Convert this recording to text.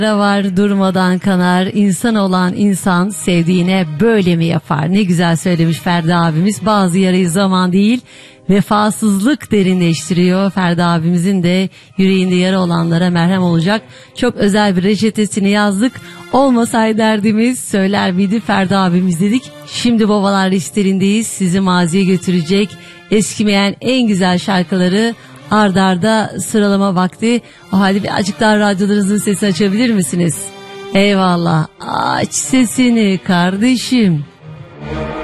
Var durmadan kanar, insan olan insan sevdiğine böyle mi yapar? Ne güzel söylemiş Ferdi abimiz. Bazı yarayı zaman değil, vefasızlık derinleştiriyor. Ferdi abimizin de yüreğinde yara olanlara merhem olacak çok özel bir reçetesini yazdık. Olmasaydı derdimiz söyler miydi Ferdi abimiz dedik. Şimdi babalar listerindeyiz. Sizi maziye götürecek eskimeyen en güzel şarkıları ard arda sıralama vakti. O halde bir azıcık daha radyolarınızın sesini açabilir misiniz? Eyvallah. Aç sesini kardeşim.